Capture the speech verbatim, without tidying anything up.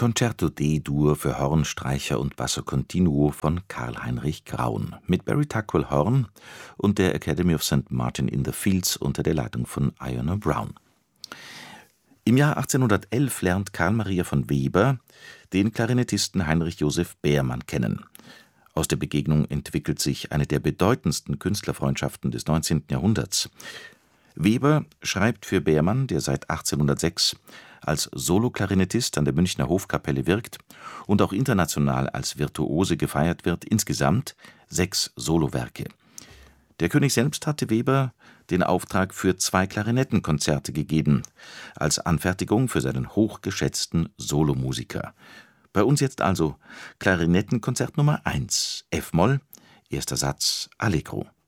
Concerto D-Dur für Horn, Streicher und Basso Continuo von Karl-Heinrich Graun mit Barry Tuckwell Horn und der Academy of Saint Martin in the Fields unter der Leitung von Iona Brown. Im Jahr achtzehnhundertelf lernt Carl Maria von Weber den Klarinettisten Heinrich Joseph Beermann kennen. Aus der Begegnung entwickelt sich eine der bedeutendsten Künstlerfreundschaften des neunzehnten Jahrhunderts. Weber schreibt für Beermann, der seit achtzehnhundertsechs als Soloklarinettist an der Münchner Hofkapelle wirkt und auch international als Virtuose gefeiert wird, insgesamt sechs Solowerke. Der König selbst hatte Weber den Auftrag für zwei Klarinettenkonzerte gegeben, als Anfertigung für seinen hochgeschätzten Solomusiker. Bei uns jetzt also Klarinettenkonzert Nummer eins, F-Moll, erster Satz, Allegro.